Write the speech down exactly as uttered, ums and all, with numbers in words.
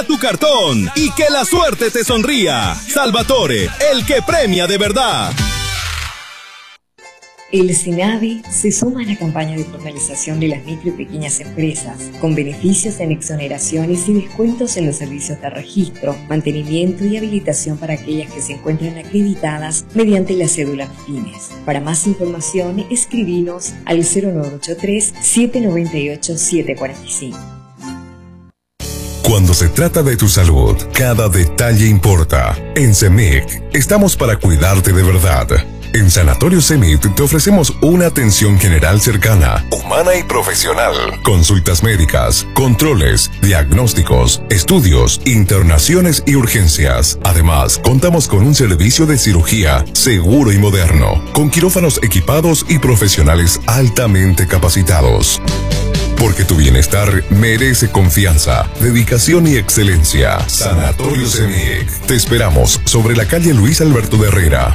tu cartón y que la suerte te sonría. Salvatore, el que premia de verdad. El SENAVE se suma a la campaña de formalización de las micro y pequeñas empresas, con beneficios en exoneraciones y descuentos en los servicios de registro, mantenimiento y habilitación para aquellas que se encuentran acreditadas mediante la cédula PYMES. Para más información, escribinos al cero nueve ocho tres, siete nueve ocho, siete cuatro cinco. Cuando se trata de tu salud, cada detalle importa. En CEMIC, estamos para cuidarte de verdad. En Sanatorio CEMIC te ofrecemos una atención general cercana, humana y profesional. Consultas médicas, controles, diagnósticos, estudios, internaciones y urgencias. Además, contamos con un servicio de cirugía seguro y moderno, con quirófanos equipados y profesionales altamente capacitados. Porque tu bienestar merece confianza, dedicación y excelencia. Sanatorio CEMIC. Te esperamos sobre la calle Luis Alberto de Herrera,